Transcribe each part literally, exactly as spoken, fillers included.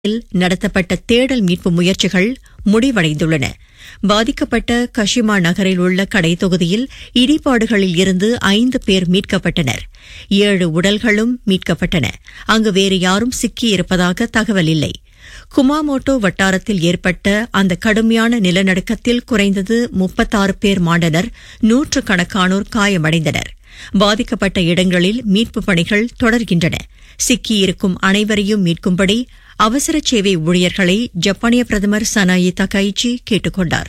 நடத்தப்பட்ட தேடல் மீட்பு முயற்சிகள் முடிவடைந்துள்ளன. பாதிக்கப்பட்ட கஷிமா நகரில் உள்ள கடை தொகுதியில் இடிபாடுகளில் இருந்து ஐந்து பேர் மீட்கப்பட்டனர். ஏழு உடல்களும் மீட்கப்பட்டன. அங்கு வேறு யாரும் சிக்கியிருப்பதாக தகவல் இல்லை. குமாமோட்டோ வட்டாரத்தில் ஏற்பட்ட அந்த கடுமையான நிலநடுக்கத்தில் குறைந்தது முப்பத்தாறு பேர் மாண்டனர். நூற்றுக்கணக்கானோர் காயமடைந்தனர். பாதிக்கப்பட்ட இடங்களில் மீட்புப் பணிகள் தொடர்கின்றன. சிக்கியிருக்கும் அனைவரையும் மீட்கும்படி அவசர சேவை ஊழியர்களை ஜப்பானிய பிரதமர் சனாயி தகைச்சி கேட்டுக் கொண்டார்.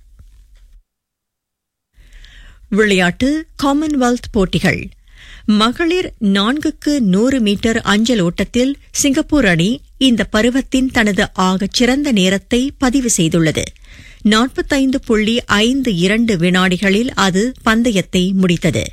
விளையாட்டு. காமன்வெல்த் போட்டிகள். மகளிர் நான்குக்கு நூறு மீட்டர் அஞ்சல் ஓட்டத்தில் சிங்கப்பூர் அணி இந்த பருவத்தின் தனது ஆகச் சிறந்த நேரத்தை பதிவு செய்துள்ளது. நாற்பத்தைந்து புள்ளி ஐந்து இரண்டு வினாடிகளில் அது பந்தயத்தை முடித்தது.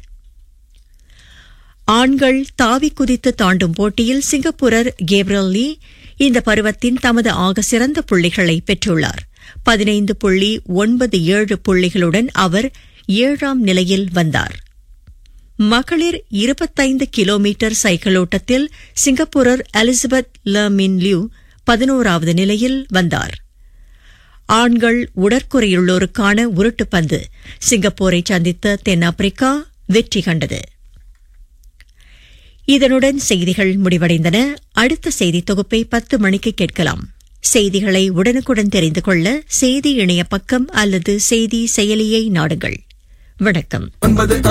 ஆண்கள் தாவி குதித்து தாண்டும் போட்டியில் சிங்கப்பூரர் கேப்ரியல் லீ இந்த பருவத்தின் தமது ஆக சிறந்த புள்ளிகளை பெற்றுள்ளார். பதினைந்து புள்ளி ஒன்பது ஏழு புள்ளிகளுடன் அவர் ஏழாம் நிலையில் வந்தார். மகளிர் இருபத்தைந்து கிலோமீட்டர் சைக்கிளோட்டத்தில் சிங்கப்பூரர் எலிசபெத் லமின் லியூ பதினோராவது நிலையில் வந்தார். ஆண்கள் உடற்குறையுள்ளோருக்கான உருட்டுப்பந்து சிங்கப்பூரை சந்தித்த தென்னாப்பிரிக்கா வெற்றி கண்டது. இதனுடன் செய்திகள் முடிவடைந்தன. அடுத்த செய்தி தொகுப்பை பத்து மணிக்கு கேட்கலாம். செய்திகளை உடனுக்குடன் தெரிந்து கொள்ள செய்தி இணைய பக்கம் அல்லது செய்தி செயலியை நாடுங்கள். வணக்கம்.